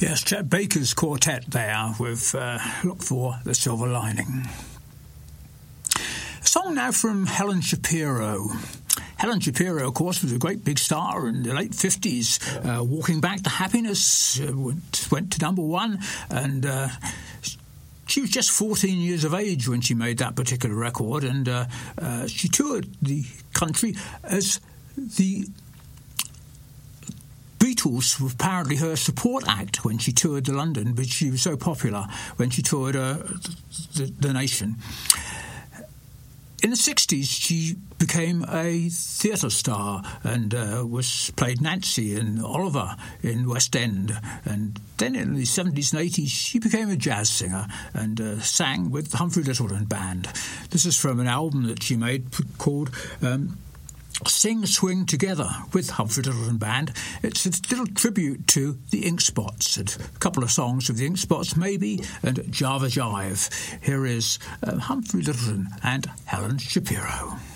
Yes, Chet Baker's quartet there with Look for the Silver Lining. A song now from Helen Shapiro. Helen Shapiro, of course, was a great big star in the late 50s. Walking Back to Happiness went to number one, and she was just 14 years of age when she made that particular record, and she toured the country as the Beatles were apparently her support act when she toured to London, but she was so popular when she toured the nation. In the 60s, she became a theatre star and played Nancy in Oliver in West End. And then in the 70s and 80s, she became a jazz singer and sang with the Humphrey Lyttelton Band. This is from an album that she made called Sing Swing Together with Humphrey Lyttelton Band. It's a little tribute to the Ink Spots, and a couple of songs of the Ink Spots, Maybe, and Java Jive. Here is Humphrey Lyttelton and Helen Shapiro.